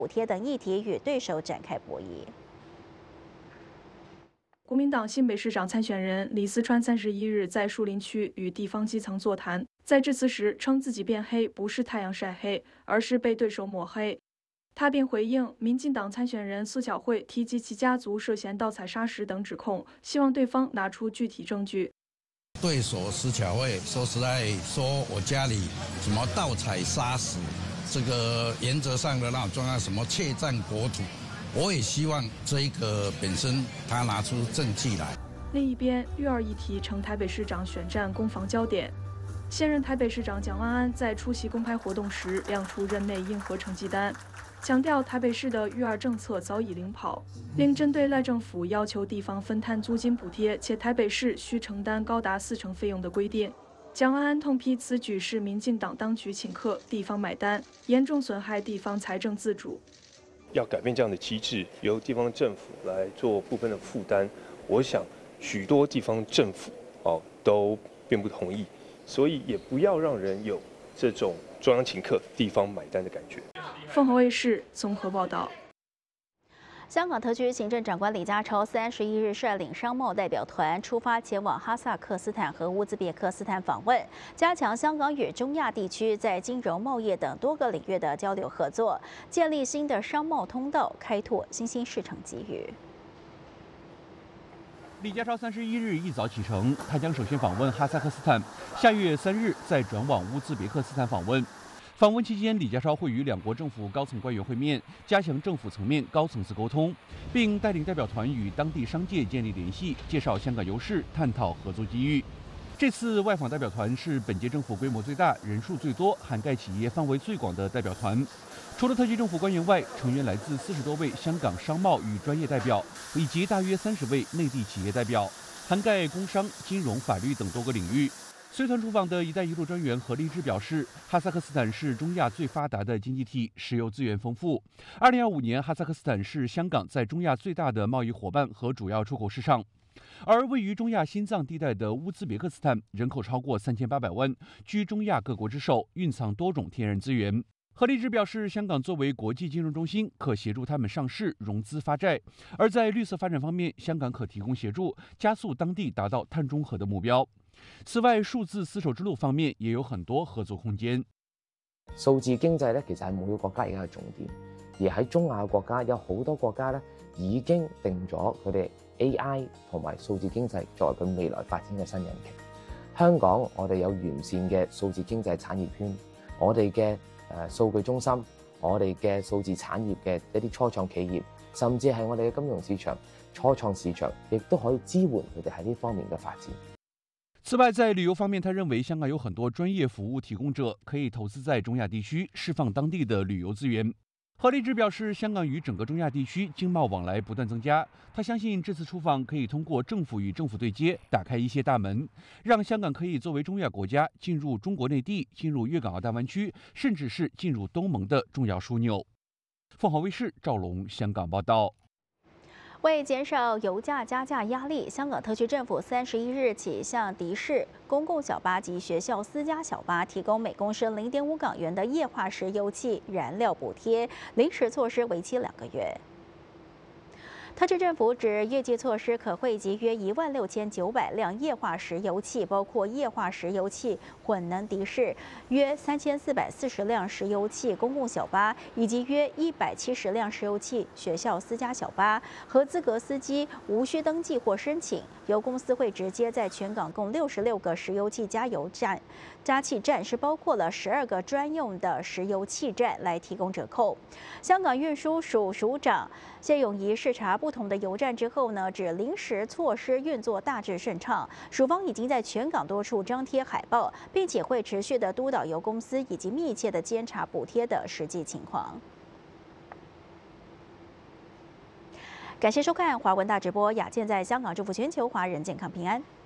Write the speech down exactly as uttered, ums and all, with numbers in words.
补贴等议题与对手展开博弈。 国民党新北市长参选人李四川三十一日在树林区与地方基层座谈，在致辞时称自己变黑不是太阳晒黑，而是被对手抹黑。他便回应民进党参选人苏巧慧提及其家族涉嫌盗采砂石等指控，希望对方拿出具体证据。 对手苏巧慧说实在说我家里什么盗采砂石，这个原则上的那种状况，什么窃占国土。我也希望这一个本身他拿出证据来。 另一边，育儿议题成台北市长选战攻防焦点。现任台北市长蒋万安在出席公开活动时亮出任内应核成绩单，强调台北市的育儿政策早已领跑，另针对赖政府要求地方分摊租金补贴，且台北市需承担高达四成费用的规定。蒋万安痛批此举是民进党当局请客，地方买单，严重损害地方财政自主。 要改变这样的机制，由地方政府来做部分的负担，我想许多地方政府哦都并不同意，所以也不要让人有这种中央请客、地方买单的感觉。 凤凰卫视综合报道。 香港特区行政长官李家超三十一日率领商贸代表团出发前往哈萨克斯坦和乌兹别克斯坦访问，加强香港与中亚地区在金融、贸易等多个领域的交流合作，建立新的商贸通道，开拓新兴市场机遇。 李家超三十一日一早启程，他将首先访问哈萨克斯坦，下月三日再转往乌兹别克斯坦访问。访问期间，李家超会与两国政府高层官员会面，加强政府层面高层次沟通，并带领代表团与当地商界建立联系，介绍香港优势，探讨合作机遇。这次外访代表团是本届政府规模最大、人数最多、涵盖企业范围最广的代表团。除了特区政府官员外，成员来自四十多位香港商贸与专业代表，以及大约三十位内地企业代表，涵盖工商、金融、法律等多个领域。随团出访的一带一路专员何立志表示，哈萨克斯坦是中亚最发达的经济体，石油资源丰富。二零二五年，哈萨克斯坦是香港在中亚最大的贸易伙伴和主要出口市场。而位于中亚心脏地带的乌兹别克斯坦，人口超过三千八百万，居中亚各国之首，蕴藏多种天然资源。何立志表示，香港作为国际金融中心，可协助他们上市、融资、发债；而在绿色发展方面，香港可提供协助，加速当地达到碳中和的目標。此外，數字絲綢之路方面也有很多合作空間。 數字經濟咧，其實係每個國家而家嘅重點，而喺中亞國家有好多國家咧已經定咗佢哋 A I 同埋數字經濟作為佢未來發展嘅新引擎。香港我哋有完善嘅數字經濟產業圈，我哋嘅誒數據中心，我哋嘅數字產業嘅一啲初創企業，甚至係我哋嘅金融市場、初創市場，亦都可以支援佢哋喺呢方面嘅發展。 此外，在旅游方面，他认为香港有很多专业服务提供者，可以投资在中亚地区，释放当地的旅游资源。何立志表示，香港与整个中亚地区经贸往来不断增加，他相信这次出访可以通过政府与政府对接，打开一些大门，让香港可以作为中亚国家进入中国内地、进入粤港澳大湾区，甚至是进入东盟的重要枢纽。凤凰卫视赵龙香港报道。 为减少油价加价压力，香港特区政府三十一日起向的士、公共小巴及学校私家小巴提供每公升零点五港元的液化石油气燃料补贴，临时措施为期两个月。特区政府指，月季措施可惠及约一万六千九百辆液化石油气，包括液化石油气混能的士，约三千四百四十辆石油气公共小巴，以及约一百七十辆石油气学校私家小巴。合资格司机无需登记或申请，由公司会直接在全港共六十六个石油气加油站、加气站，是包括了十二个专用的石油气站来提供折扣。香港运输署署长谢永仪视察不同的油站之后呢，指临时措施运作大致顺畅，署方已经在全港多处张贴海报，并且会持续的督导油公司以及密切的监察补贴的实际情况。感谢收看华文大直播，雅健在香港祝福全球华人健康平安。